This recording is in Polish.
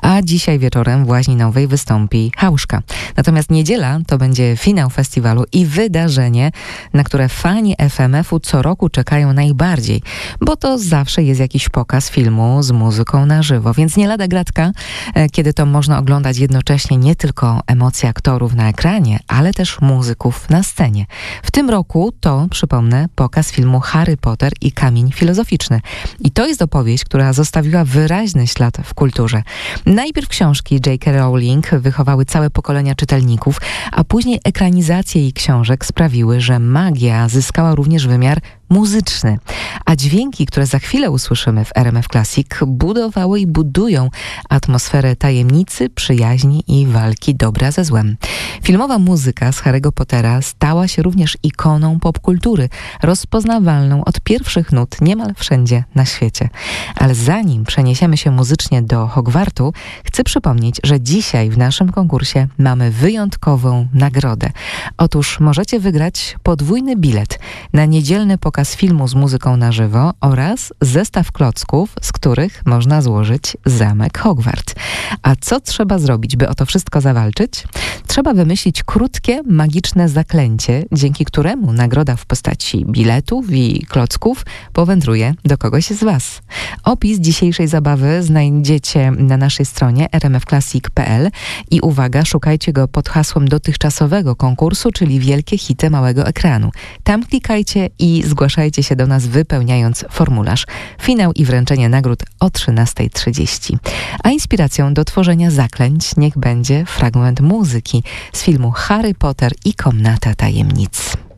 a dzisiaj wieczorem w Łaźni Nowej wystąpi Hauszka. Natomiast niedziela to będzie finał festiwalu i wydarzenie, na które fani FMF-u co roku czekają najbardziej, bo to zawsze jest jakiś pokaz filmu z muzyką na żywo, więc nie lada gratka, kiedy to można oglądać jednocześnie nie tylko emocje aktorów na ekranie, ale też muzyków na scenie. W tym roku to, przypomnę, pokaz filmu Harry Potter i Kamień Filozoficzny. I to jest opowieść, która zostawiła wyraźny ślad w kulturze. Najpierw książki J.K. Rowling wychowały całe pokolenia czytelników, a później ekranizacje jej książek sprawiły, że magia zyskała również wymiar muzyczny. A dźwięki, które za chwilę usłyszymy w RMF Classic, budowały i budują atmosferę tajemnicy, przyjaźni i walki dobra ze złem. Filmowa muzyka z Harry'ego Pottera stała się również ikoną popkultury, rozpoznawalną od pierwszych nut niemal wszędzie na świecie. Ale zanim przeniesiemy się muzycznie do Hogwartu, chcę przypomnieć, że dzisiaj w naszym konkursie mamy wyjątkową nagrodę. Otóż możecie wygrać podwójny bilet na niedzielny pokaz filmu z muzyką na żywo oraz zestaw klocków, z których można złożyć zamek Hogwart. A co trzeba zrobić, by o to wszystko zawalczyć? Trzeba wymyślić krótkie, magiczne zaklęcie, dzięki któremu nagroda w postaci biletów i klocków powędruje do kogoś z Was. Opis dzisiejszej zabawy znajdziecie na naszej stronie rmfclassic.pl i uwaga, szukajcie go pod hasłem dotychczasowego konkursu, czyli Wielkie Hity Małego Ekranu. Tam klikajcie i zgłaszajcie się do nas, wypełniając formularz. Finał i wręczenie nagród o 13:30. A inspiracją do tworzenia zaklęć niech będzie fragment muzyki z filmu Harry Potter i Komnata Tajemnic.